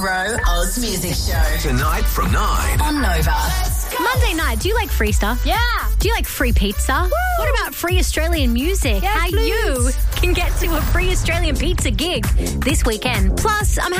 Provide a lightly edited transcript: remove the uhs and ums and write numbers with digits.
Row Oz Music Show. Tonight from 9 on Nova. Monday night, do you like free stuff? Yeah. Do you like free pizza? Woo! What about free Australian music? Yes, How please. you can get to a free Australian pizza gig this weekend. Plus, I'm